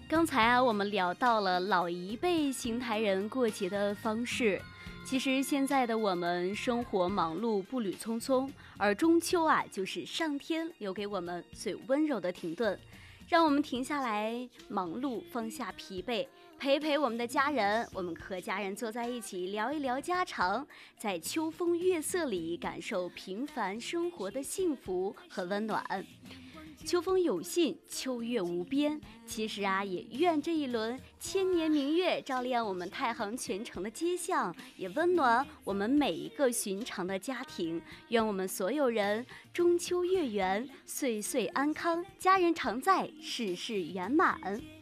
刚才啊，我们聊到了老一辈邢台人过节的方式。其实现在的我们生活忙碌，步履匆匆，而中秋啊，就是上天留给我们最温柔的停顿，让我们停下来忙碌，放下疲惫，陪陪我们的家人。我们和家人坐在一起聊一聊家常，在秋风月色里感受平凡生活的幸福和温暖。秋风有信，秋月无边。其实啊，也愿这一轮千年明月照亮我们太行全城的街巷，也温暖我们每一个寻常的家庭。愿我们所有人中秋月圆，岁岁安康，家人常在，事事圆满。